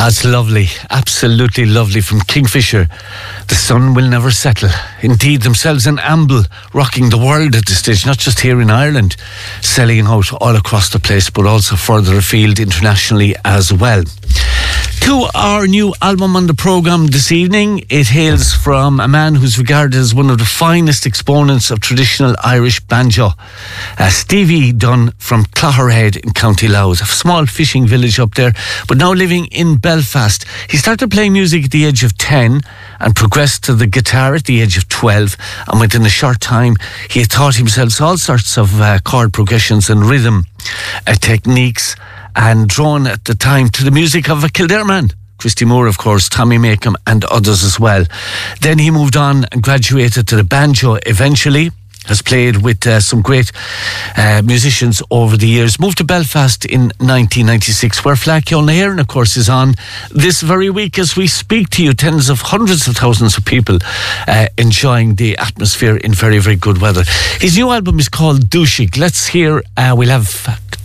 That's lovely, absolutely lovely from Kingfisher. The sun will never settle. Indeed, themselves an amble rocking the world at this stage, not just here in Ireland, selling out all across the place, but also further afield internationally as well. To our new album on the programme this evening, it hails from a man who's regarded as one of the finest exponents of traditional Irish banjo, Stevie Dunn from Clogherhead in County Louth, a small fishing village up there, but now living in Belfast. He started playing music at the age of 10 and progressed to the guitar at the age of 12, and within a short time he had taught himself all sorts of chord progressions and rhythm techniques, and drawn at the time to the music of a Kildare man, Christy Moore, of course, Tommy Makem and others as well. Then he moved on and graduated to the banjo eventually. Has played with some great musicians over the years. Moved to Belfast in 1996, where Fleadh Cheoil na hÉireann, of course, is on this very week as we speak to you. Tens of hundreds of thousands of people enjoying the atmosphere in very, very good weather. His new album is called Dúisig. Let's hear, we'll have